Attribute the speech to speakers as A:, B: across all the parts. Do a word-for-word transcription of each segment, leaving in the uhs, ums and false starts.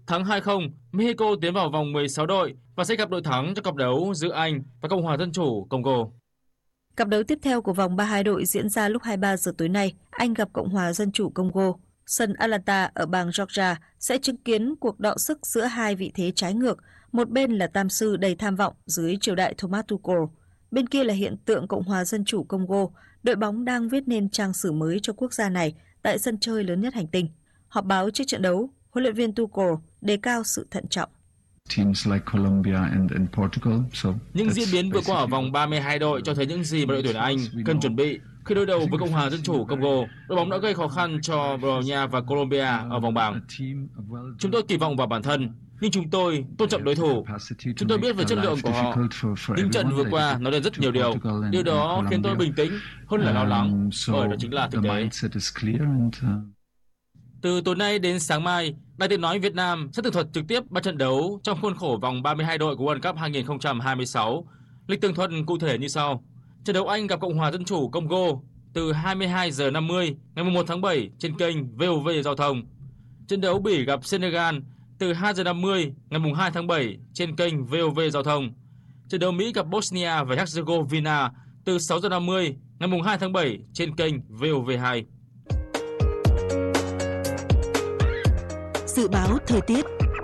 A: Thắng hai không, Mexico tiến vào vòng mười sáu đội và sẽ gặp đội thắng cho cặp đấu giữa Anh và Cộng hòa Dân chủ Congo.
B: Cặp đấu tiếp theo của vòng ba mươi hai đội diễn ra lúc hai mươi ba giờ tối nay. Anh gặp Cộng hòa Dân chủ Congo. Sân Atlanta ở bang Georgia sẽ chứng kiến cuộc đọ sức giữa hai vị thế trái ngược. Một bên là tam sư đầy tham vọng dưới triều đại Thomas Tuchel. Bên kia là hiện tượng Cộng hòa Dân chủ Congo. Đội bóng đang viết nên trang sử mới cho quốc gia này tại sân chơi lớn nhất hành tinh. Họp báo trước trận đấu, huấn luyện viên Tuchel đề cao sự thận trọng.
A: Những diễn biến vừa qua ở vòng ba mươi hai đội cho thấy những gì mà đội tuyển Anh cần chuẩn bị khi đối đầu với Cộng hòa Dân chủ Congo. Đội bóng đã gây khó khăn cho Bồ Đào Nha và Colombia ở vòng bảng. Chúng tôi kỳ vọng vào bản thân, nhưng chúng tôi tôn trọng đối thủ. Chúng tôi biết về chất lượng của họ. Những trận vừa qua nói lên rất nhiều điều. Điều đó khiến tôi bình tĩnh hơn là lo lắng, bởi đó chính là thực tế. Từ tối nay đến sáng mai, Đài Tiếng nói Việt Nam sẽ tường thuật trực tiếp ba trận đấu trong khuôn khổ vòng ba mươi hai đội của World Cup hai không hai sáu. Lịch tường thuật cụ thể như sau. Trận đấu Anh gặp Cộng hòa Dân chủ Congo từ hai mươi hai giờ năm mươi ngày mùng một tháng bảy trên kênh vê o vê Giao thông. Trận đấu Bỉ gặp Senegal từ hai giờ năm mươi ngày mùng hai tháng bảy trên kênh vê o vê Giao thông. Trận đấu Mỹ gặp Bosnia và Herzegovina từ sáu giờ năm mươi ngày mùng hai tháng bảy trên kênh vê o vê hai.
B: Dự báo thời tiết.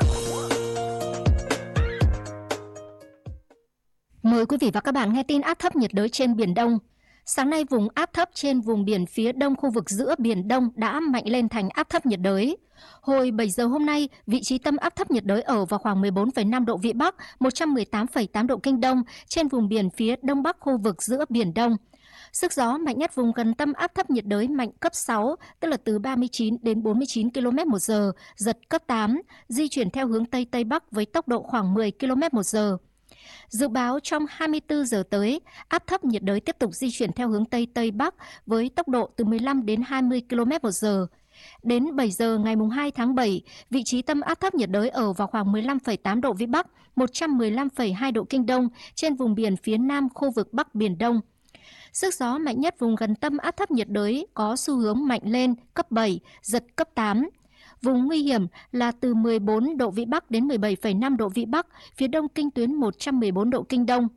C: Mời quý vị và các bạn nghe tin áp thấp nhiệt đới trên Biển Đông. Sáng nay, vùng áp thấp trên vùng biển phía đông khu vực giữa Biển Đông đã mạnh lên thành áp thấp nhiệt đới. Hồi bảy giờ hôm nay, vị trí tâm áp thấp nhiệt đới ở vào khoảng mười bốn phẩy năm độ Vĩ Bắc, một trăm mười tám phẩy tám độ Kinh Đông trên vùng biển phía đông bắc khu vực giữa Biển Đông. Sức gió mạnh nhất vùng gần tâm áp thấp nhiệt đới mạnh cấp sáu, tức là từ ba mươi chín đến bốn mươi chín ki lô mét một giờ, giật cấp tám, di chuyển theo hướng Tây Tây Bắc với tốc độ khoảng mười ki lô mét một giờ. Dự báo trong hai mươi tư giờ tới, áp thấp nhiệt đới tiếp tục di chuyển theo hướng Tây Tây Bắc với tốc độ từ mười lăm đến hai mươi ki lô mét một giờ. Đến bảy giờ ngày hai tháng bảy, vị trí tâm áp thấp nhiệt đới ở vào khoảng mười lăm phẩy tám độ Vĩ Bắc, một trăm mười lăm phẩy hai độ Kinh Đông trên vùng biển phía nam khu vực Bắc Biển Đông. Sức gió mạnh nhất vùng gần tâm áp thấp nhiệt đới có xu hướng mạnh lên cấp bảy, giật cấp tám. Vùng nguy hiểm là từ mười bốn độ Vĩ Bắc đến mười bảy phẩy năm độ Vĩ Bắc, phía đông kinh tuyến một trăm mười bốn độ Kinh Đông.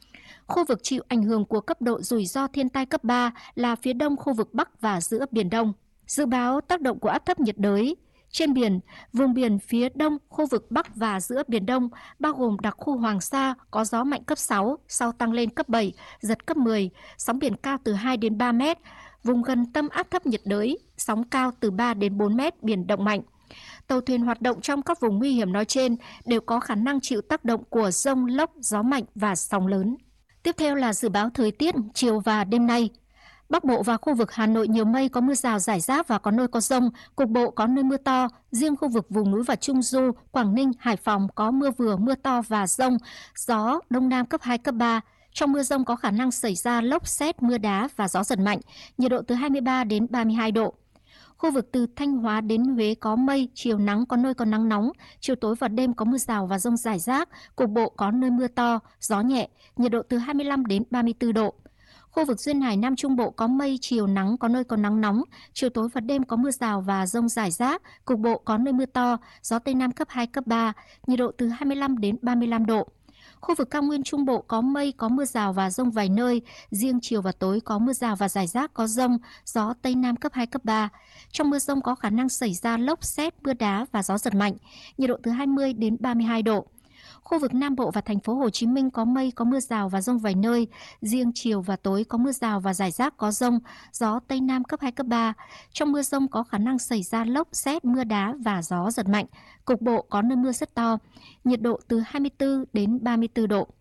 C: Khu vực chịu ảnh hưởng của cấp độ rủi ro thiên tai cấp ba là phía đông khu vực Bắc và giữa Biển Đông. Dự báo tác động của áp thấp nhiệt đới. Trên biển, vùng biển phía đông khu vực Bắc và giữa Biển Đông, bao gồm đặc khu Hoàng Sa, có gió mạnh cấp sáu, sau tăng lên cấp bảy, giật cấp mười, sóng biển cao từ hai đến ba mét. Vùng gần tâm áp thấp nhiệt đới, sóng cao từ ba đến bốn mét, biển động mạnh. Tàu thuyền hoạt động trong các vùng nguy hiểm nói trên đều có khả năng chịu tác động của dông, lốc, gió mạnh và sóng lớn. Tiếp theo là dự báo thời tiết chiều và đêm nay. Bắc Bộ và khu vực Hà Nội nhiều mây, có mưa rào rải rác và có nơi có dông, cục bộ có nơi mưa to. Riêng khu vực vùng núi và Trung Du, Quảng Ninh, Hải Phòng có mưa vừa, mưa to và dông, gió Đông Nam cấp hai, cấp ba. Trong mưa dông có khả năng xảy ra lốc, sét, mưa đá và gió giật mạnh, nhiệt độ từ hai mươi ba đến ba mươi hai độ. Khu vực từ Thanh Hóa đến Huế có mây, chiều nắng, có nơi có nắng nóng, chiều tối và đêm có mưa rào và dông rải rác, cục bộ có nơi mưa to, gió nhẹ, nhiệt độ từ hai mươi lăm đến ba mươi tư độ. Khu vực duyên hải Nam Trung Bộ có mây, chiều nắng, có nơi có nắng nóng, chiều tối và đêm có mưa rào và dông rải rác, cục bộ có nơi mưa to, gió Tây Nam cấp hai, cấp ba, nhiệt độ từ hai mươi lăm đến ba mươi lăm độ. Khu vực cao nguyên Trung Bộ có mây, có mưa rào và dông vài nơi, riêng chiều và tối có mưa rào và rải rác có dông, gió Tây Nam cấp hai, cấp ba. Trong mưa dông có khả năng xảy ra lốc, sét, mưa đá và gió giật mạnh, nhiệt độ từ hai mươi đến ba mươi hai độ. Khu vực Nam Bộ và thành phố Hồ Chí Minh có mây, có mưa rào và dông vài nơi, riêng chiều và tối có mưa rào và rải rác có dông, gió Tây Nam cấp hai, cấp ba. Trong mưa dông có khả năng xảy ra lốc, sét, mưa đá và gió giật mạnh, cục bộ có nơi mưa rất to, nhiệt độ từ hai mươi tư đến ba mươi tư độ.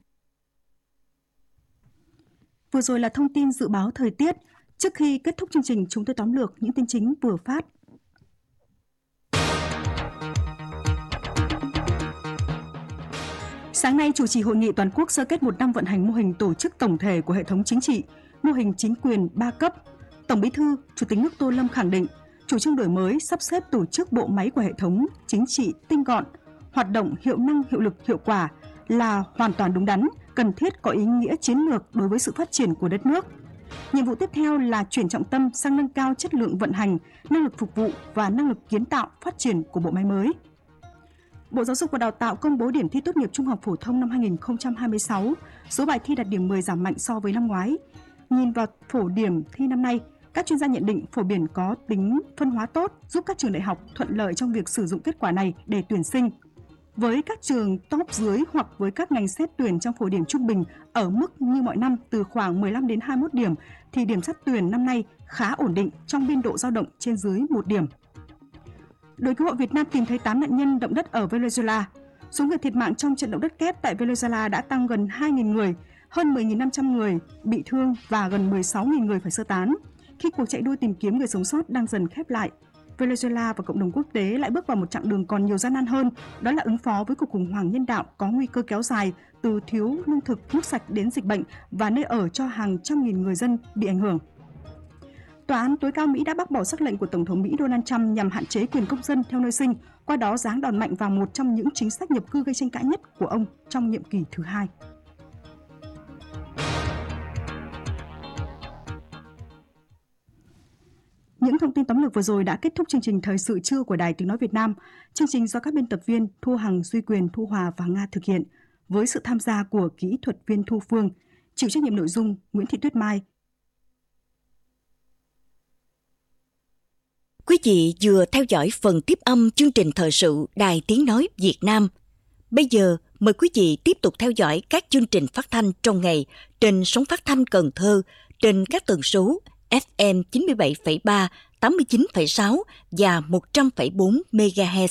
D: Vừa rồi là thông tin dự báo thời tiết. Trước khi kết thúc chương trình, chúng tôi tóm lược những tin chính vừa phát. Sáng nay, chủ trì hội nghị toàn quốc sơ kết một năm vận hành mô hình tổ chức tổng thể của hệ thống chính trị, mô hình chính quyền ba cấp. Tổng Bí thư, Chủ tịch nước Tô Lâm khẳng định, chủ trương đổi mới, sắp xếp tổ chức bộ máy của hệ thống chính trị tinh gọn, hoạt động hiệu năng, hiệu lực, hiệu quả là hoàn toàn đúng đắn, cần thiết, có ý nghĩa chiến lược đối với sự phát triển của đất nước. Nhiệm vụ tiếp theo là chuyển trọng tâm sang nâng cao chất lượng vận hành, năng lực phục vụ và năng lực kiến tạo phát triển của bộ máy mới. Bộ Giáo dục và Đào tạo công bố điểm thi tốt nghiệp trung học phổ thông năm hai nghìn không trăm hai mươi sáu. Số bài thi đạt điểm mười giảm mạnh so với năm ngoái. Nhìn vào phổ điểm thi năm nay, các chuyên gia nhận định phổ điểm có tính phân hóa tốt, giúp các trường đại học thuận lợi trong việc sử dụng kết quả này để tuyển sinh. Với các trường top dưới hoặc với các ngành xét tuyển trong phổ điểm trung bình ở mức như mọi năm từ khoảng mười lăm đến hai mươi mốt điểm, thì điểm xét tuyển năm nay khá ổn định trong biên độ dao động trên dưới một điểm. Đội cứu hộ Việt Nam tìm thấy tám nạn nhân động đất ở Venezuela. Số người thiệt mạng trong trận động đất kép tại Venezuela đã tăng gần hai nghìn người, hơn mười nghìn năm trăm người bị thương và gần mười sáu nghìn người phải sơ tán. Khi cuộc chạy đua tìm kiếm người sống sót đang dần khép lại, Venezuela và cộng đồng quốc tế lại bước vào một chặng đường còn nhiều gian nan hơn, đó là ứng phó với cuộc khủng hoảng nhân đạo có nguy cơ kéo dài từ thiếu lương thực, nước sạch đến dịch bệnh và nơi ở cho hàng trăm nghìn người dân bị ảnh hưởng. Tòa án tối cao Mỹ đã bác bỏ sắc lệnh của Tổng thống Mỹ Donald Trump nhằm hạn chế quyền công dân theo nơi sinh, qua đó giáng đòn mạnh vào một trong những chính sách nhập cư gây tranh cãi nhất của ông trong nhiệm kỳ thứ hai. Những thông tin tóm lược vừa rồi đã kết thúc chương trình Thời sự trưa của Đài Tiếng Nói Việt Nam. Chương trình do các biên tập viên Thu Hằng, Duy Quyền, Thu Hòa và Nga thực hiện, với sự tham gia của kỹ thuật viên Thu Phương, chịu trách nhiệm nội dung Nguyễn Thị Tuyết Mai.
E: Quý vị vừa theo dõi phần tiếp âm chương trình Thời sự Đài Tiếng Nói Việt Nam. Bây giờ, mời quý vị tiếp tục theo dõi các chương trình phát thanh trong ngày trên sóng phát thanh Cần Thơ trên các tần số ép em chín mươi bảy phẩy ba, tám mươi chín phẩy sáu và một trăm phẩy bốn mê ga héc.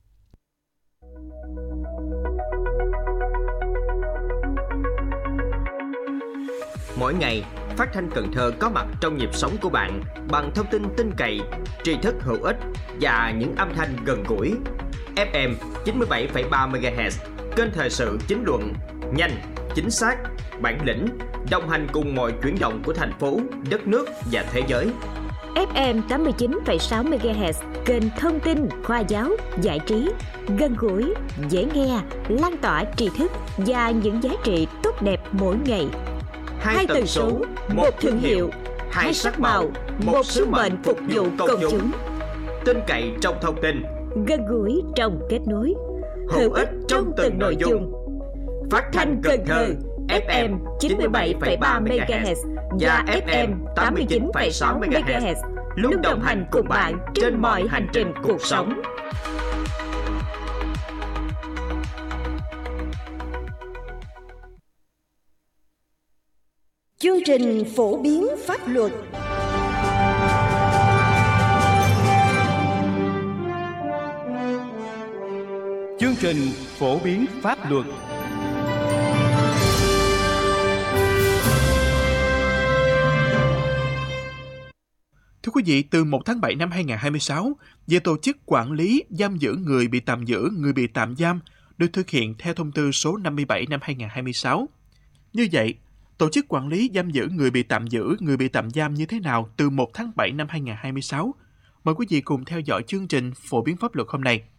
F: Mỗi ngày, Phát thanh Cần Thơ có mặt trong nhịp sống của bạn bằng thông tin tin cậy, tri thức hữu ích và những âm thanh gần gũi. ép em chín mươi bảy phẩy ba mê ga héc, kênh thời sự chính luận, nhanh, chính xác, bản lĩnh, đồng hành cùng mọi chuyển động của thành phố, đất nước và thế giới.
G: ép em tám mươi chín phẩy sáu mê ga héc, kênh thông tin, khoa giáo, giải trí, gần gũi, dễ nghe, lan tỏa tri thức và những giá trị tốt đẹp mỗi ngày. Hai tần số, một thương hiệu, hai sắc màu, một sứ mệnh phục vụ công chúng.
F: Tin cậy trong thông tin,
G: gần gũi trong kết nối, hữu ích trong từng nội dung.
F: Phát thanh Cần Thơ, ép em chín mươi bảy phẩy ba mê ga héc và ép em tám mươi chín phẩy sáu mê ga héc luôn đồng hành cùng bạn trên mọi hành trình cuộc sống.
E: Chương trình phổ biến pháp luật.
H: Chương trình phổ biến pháp luật. Thưa quý vị, từ một tháng bảy năm hai nghìn không trăm hai mươi sáu, về tổ chức quản lý giam giữ người bị tạm giữ, người bị tạm giam được thực hiện theo thông tư số năm mươi bảy năm hai nghìn không trăm hai mươi sáu. Như vậy, tổ chức quản lý giam giữ người bị tạm giữ, người bị tạm giam như thế nào từ một tháng bảy năm hai nghìn không trăm hai mươi sáu? Mời quý vị cùng theo dõi chương trình phổ biến pháp luật hôm nay.